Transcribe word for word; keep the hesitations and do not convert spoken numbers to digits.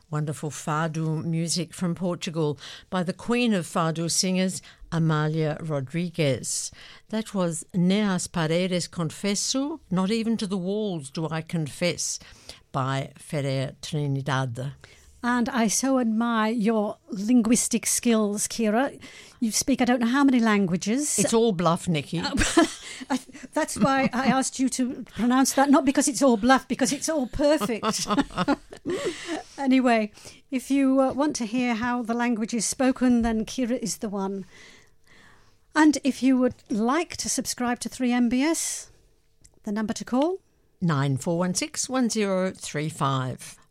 Wonderful fado music from Portugal by the queen of fado singers, Amália Rodrigues. That was Ne às paredes confesso, Not even to the walls do I confess, by Ferrer Trinidad. And I so admire your linguistic skills, Ciara. You speak I don't know how many languages. It's all bluff, Nikki. That's why I asked you to pronounce that, not because it's all bluff, because it's all perfect. Anyway, if you uh, want to hear how the language is spoken, then Ciara is the one. And if you would like to subscribe to three M B S, the number to call? nine four one six one zero three five.